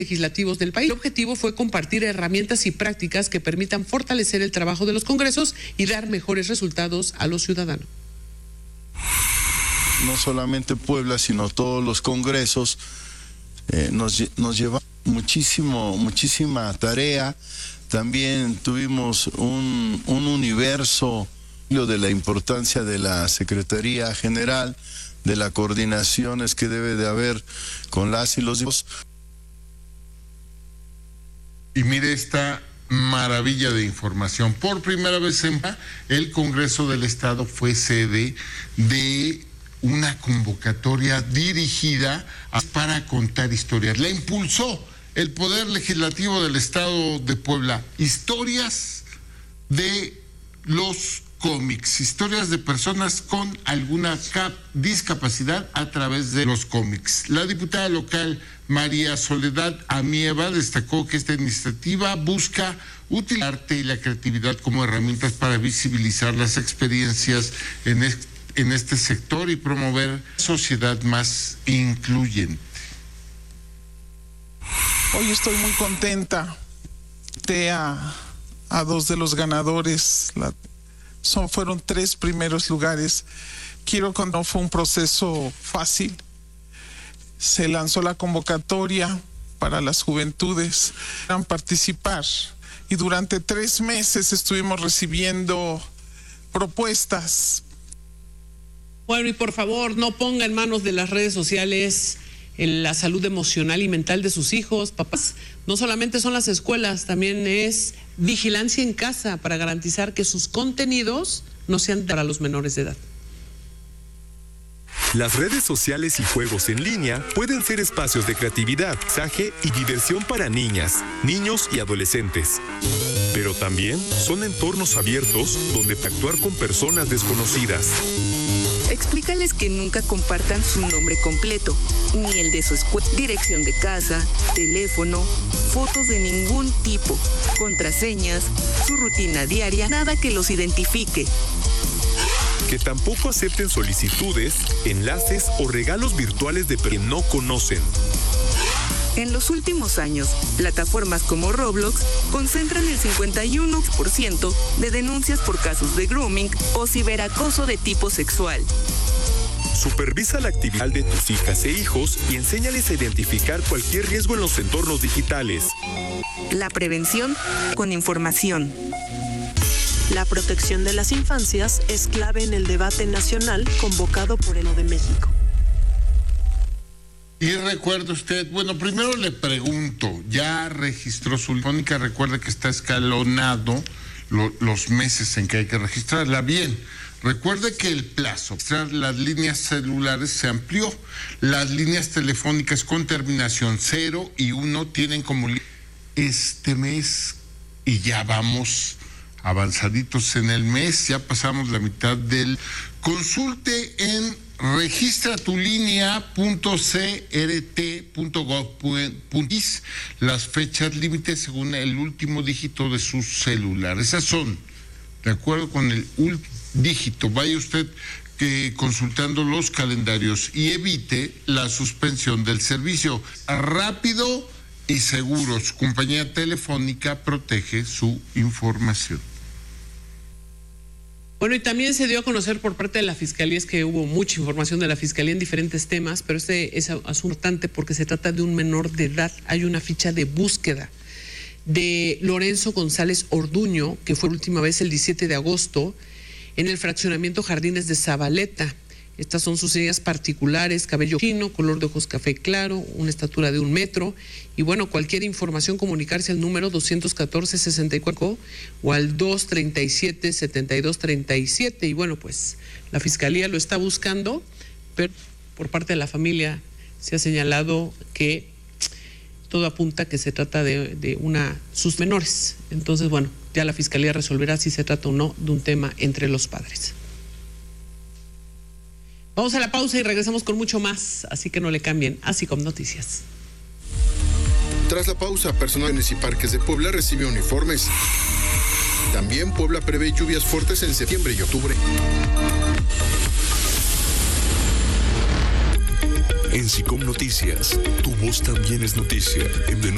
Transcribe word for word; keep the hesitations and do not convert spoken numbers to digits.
legislativos del país. El objetivo fue compartir herramientas y prácticas que permitan fortalecer el trabajo de los congresos y dar mejores resultados a los ciudadanos. No solamente Puebla, sino todos los congresos eh, nos, nos llevan muchísimo, muchísima tarea. También tuvimos un, un universo de la importancia de la Secretaría General, de las coordinaciones que debe de haber con las y los hijos. Y mire esta maravilla de información. Por primera vez en el Congreso del Estado fue sede de una convocatoria dirigida para contar historias. La impulsó el Poder Legislativo del Estado de Puebla. Historias de los cómics, historias de personas con alguna discapacidad a través de los cómics. La diputada local María Soledad Amieva destacó que esta iniciativa busca utilizar el arte y la creatividad como herramientas para visibilizar las experiencias en este, en este sector y promover una sociedad más incluyente. Hoy estoy muy contenta de a, a dos de los ganadores. La, son, fueron tres primeros lugares. Quiero contar, no fue un proceso fácil. Se lanzó la convocatoria para las juventudes a participar y durante tres meses estuvimos recibiendo propuestas. Bueno, y por favor, no ponga en manos de las redes sociales en la salud emocional y mental de sus hijos, papás. No solamente son las escuelas, también es vigilancia en casa para garantizar que sus contenidos no sean para los menores de edad. Las redes sociales y juegos en línea pueden ser espacios de creatividad, mensaje y diversión para niñas, niños y adolescentes. Pero también son entornos abiertos donde actuar con personas desconocidas. Explícales que nunca compartan su nombre completo, ni el de su escuela, dirección de casa, teléfono, fotos de ningún tipo, contraseñas, su rutina diaria, nada que los identifique. Que tampoco acepten solicitudes, enlaces o regalos virtuales de personas que no conocen. En los últimos años, plataformas como Roblox concentran el cincuenta y uno por ciento de denuncias por casos de grooming o ciberacoso de tipo sexual. Supervisa la actividad de tus hijas e hijos y enséñales a identificar cualquier riesgo en los entornos digitales. La prevención con información. La protección de las infancias es clave en el debate nacional convocado por el Gobierno de México. Y recuerde usted, bueno, primero le pregunto, ¿ya registró su telefónica? Recuerde que está escalonado lo, los meses en que hay que registrarla. Bien, recuerde que el plazo para registrar las líneas celulares se amplió. Las líneas telefónicas con terminación cero y uno tienen como este mes y ya vamos avanzaditos en el mes, ya pasamos la mitad del... Consulte en registra tu línea punto c r t punto gov punto is las fechas límites según el último dígito de su celular. Esas son, de acuerdo con el último dígito. Vaya usted que consultando los calendarios y evite la suspensión del servicio. Rápido y seguro, su compañía telefónica protege su información. Bueno, y también se dio a conocer por parte de la Fiscalía, es que hubo mucha información de la Fiscalía en diferentes temas, pero este es asunto importante porque se trata de un menor de edad. Hay una ficha de búsqueda de Lorenzo González Orduño, que fue la última vez el diecisiete de agosto, en el fraccionamiento Jardines de Zabaleta. Estas son sus señas particulares: cabello chino, color de ojos café claro, una estatura de un metro. Y bueno, cualquier información, comunicarse al número dos uno cuatro, sesenta y cuatro o al dos treinta y siete, setenta y dos treinta y siete. Y bueno, pues la Fiscalía lo está buscando, pero por parte de la familia se ha señalado que todo apunta que se trata de, de una sus menores. Entonces, bueno, ya la Fiscalía resolverá si se trata o no de un tema entre los padres. Vamos a la pausa y regresamos con mucho más, así que no le cambien. Así como Noticias. Tras la pausa, personal y parques de Puebla recibe uniformes. También Puebla prevé lluvias fuertes en septiembre y octubre. En Sicom Noticias, tu voz también es noticia. En